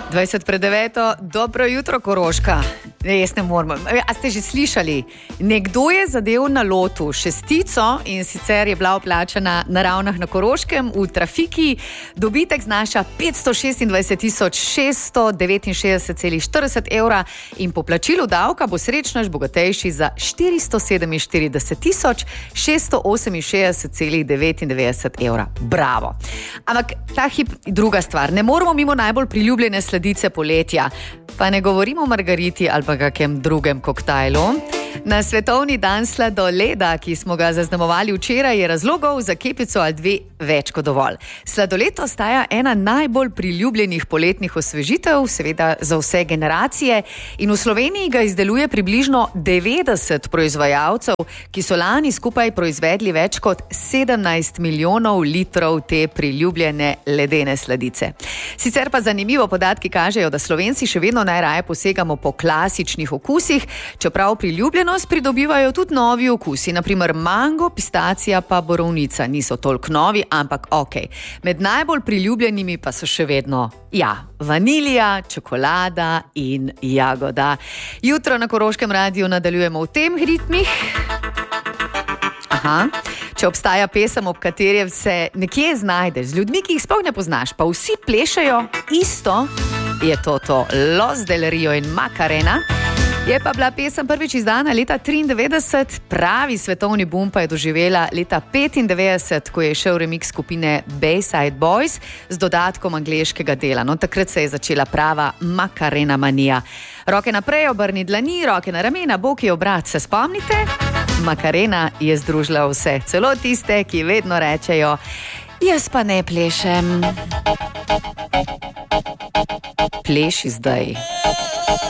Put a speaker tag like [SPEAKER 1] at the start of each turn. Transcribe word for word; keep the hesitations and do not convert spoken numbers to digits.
[SPEAKER 1] dvajset pred deveto, dobro jutro, Koroška. Jaz ne morem. A ste že slišali? Nekdo je zadev na lotu šestico in sicer je bila vplačana na Ravnah na Koroškem v trafiki. Dobitek znaša petsto šestindvajset tisoč šeststo devetinšestdeset celih štirideset evra in po plačilu davka bo srečnež bogatejši za štiristo sedeminštirideset tisoč šeststo oseminšestdeset celih devetindevetdeset evra. Bravo. Ampak ta hip druga stvar. Ne moramo mimo najbolj priljubljene sladice poletja. Pa ne govorimo o margariti ali pa kakem drugem koktajlu. Na svetovni dan sladoleda, ki smo ga zaznamovali včeraj, je razlogov za kepico ali dve več kot dovolj. Sladoled ostaja ena najbolj priljubljenih poletnih osvežitev, seveda za vse generacije, in v Sloveniji ga izdeluje približno devetdeset proizvajalcev, ki so lani skupaj proizvedli več kot sedemnajst milijonov litrov te priljubljene ledene sladice. Sicer pa zanimivo podatki kažejo, da Slovenci še vedno najraje posegamo po klasičnih okusih, čeprav priljubljenost pridobivajo tudi novi okusi, naprimer mango, pistacija pa borovnica. Niso toliko novi, ampak ok. Med najbolj priljubljenimi pa so še vedno, ja, vanilija, čokolada in jagoda. Jutro na Koroškem radiju nadaljujemo v tem ritmih. Aha. Če obstaja pesem, ob katerem se nekje znajdeš z ljudmi, ki jih sploh ne poznaš, pa vsi plešajo isto, je to to Los del Rio in Macarena. Je pa bila pesem prvič izdana leta triindevetdeset, pravi svetovni boom pa je doživela leta petindevetdeset, ko je šel remix skupine Bayside Boys z dodatkom angleškega dela. No, takrat se je začela prava Macarena manija. Roke naprej, obrni dlani, roke na ramena, boki obrat. Se spomnite? Macarena je združila vse, celo tiste, ki vedno rečejo, jaz pa ne plešem. Pleši zdaj.